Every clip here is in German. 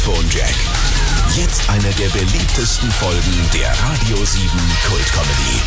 Telefonjack. Jetzt eine der beliebtesten Folgen der Radio 7 Kult-Comedy.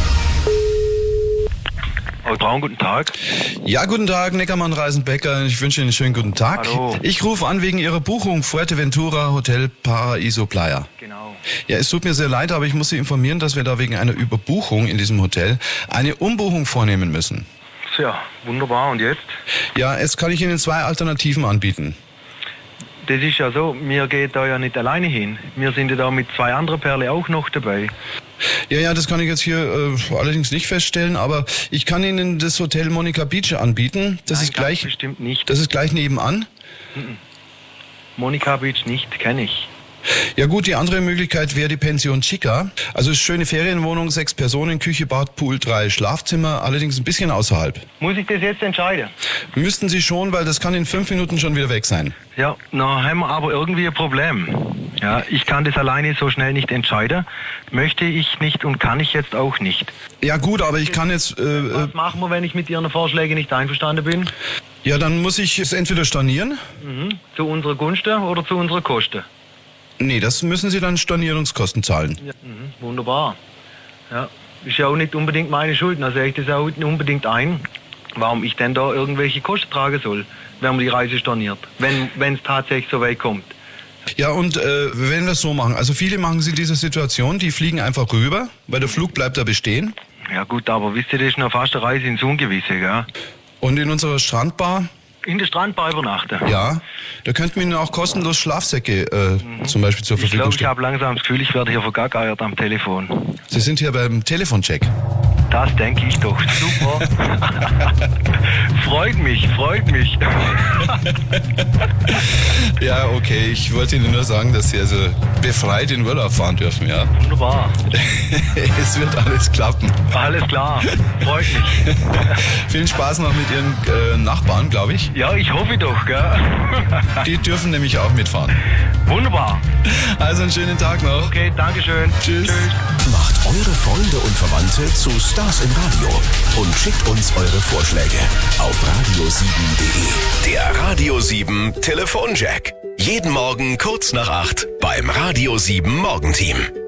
Braun, guten Tag. Ja, guten Tag, Neckermann Reisenbecker. Ich wünsche Ihnen einen schönen guten Tag. Hallo. Ich rufe an wegen Ihrer Buchung Fuerteventura Hotel Paraíso Playa. Genau. Ja, es tut mir sehr leid, aber ich muss Sie informieren, dass wir da wegen einer Überbuchung in diesem Hotel eine Umbuchung vornehmen müssen. Ja, wunderbar. Und jetzt? Ja, jetzt kann ich Ihnen 2 Alternativen anbieten. Das ist ja so, wir gehen da ja nicht alleine hin. Wir sind ja da mit 2 anderen Perlen auch noch dabei. Ja, das kann ich jetzt hier allerdings nicht feststellen, aber ich kann Ihnen das Hotel Monica Beach anbieten. Das Nein, ist gleich. bestimmt nicht. Das ist gleich nebenan. Monica Beach nicht, kenne ich. Ja gut, die andere Möglichkeit wäre die Pension Chica. Also schöne Ferienwohnung, 6 Personen, Küche, Bad, Pool, 3 Schlafzimmer, allerdings ein bisschen außerhalb. Muss ich das jetzt entscheiden? Müssten Sie schon, weil das kann in 5 Minuten schon wieder weg sein. Ja, na haben wir aber irgendwie ein Problem. Ja, ich kann das alleine so schnell nicht entscheiden. Möchte ich nicht und kann ich jetzt auch nicht. Ja gut, aber ich kann jetzt... Was machen wir, wenn ich mit Ihren Vorschlägen nicht einverstanden bin? Ja, dann muss ich es entweder stornieren. Zu unserer Gunsten oder zu unserer Kosten? Nee, das müssen Sie dann Stornierungskosten zahlen. Ja, wunderbar. Ja, ist ja auch nicht unbedingt meine Schuld. Also sehe ich das auch nicht unbedingt ein, warum ich denn da irgendwelche Kosten tragen soll, wenn man die Reise storniert, wenn es tatsächlich so weit kommt. Ja, und wenn wir es so machen, also viele machen sich diese Situation, die fliegen einfach rüber, weil der Flug bleibt da bestehen. Ja gut, aber wisst ihr, das ist noch fast eine Reise ins Ungewisse, gell? Und in unserer Strandbar... In der Strandbar übernachten? Ja, da könnten wir Ihnen auch kostenlos Schlafsäcke zum Beispiel zur Verfügung Ich stellen. habe langsam das Gefühl, ich werde hier vergackeiert am Telefon. Sie sind hier beim Telefoncheck. Das denke ich doch. Super. Freut mich. Ja, okay, ich wollte Ihnen nur sagen, dass Sie also befreit in Urlaub fahren dürfen, ja. Wunderbar. Es wird alles klappen. Alles klar. Freut mich. Viel Spaß noch mit Ihren Nachbarn, glaube ich. Ja, ich hoffe doch, gell? Die dürfen nämlich auch mitfahren. Wunderbar. Also einen schönen Tag noch. Okay, dankeschön. Tschüss. Macht eure Freunde und Verwandte zu Stars im Radio und schickt uns eure Vorschläge auf radio7.de. Der Radio 7 Telefonjack. Jeden Morgen kurz nach 8 beim Radio 7 Morgenteam.